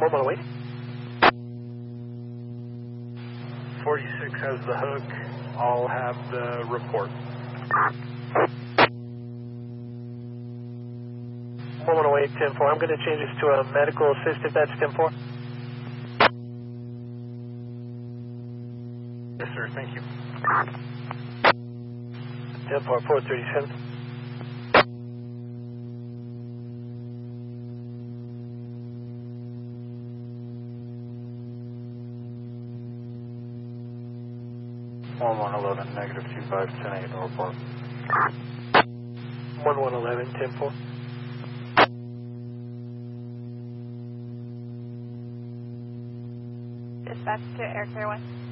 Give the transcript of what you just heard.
One wait. 46 has the hook. I'll have the report. One wait, 10-4. I'm going to change this to a medical assist if that's 10-4. Yes, sir. Thank you. 10-4, 437. -11, negative 25, 10-8, report. 1111, 10-4. Dispatch to Air Care 1.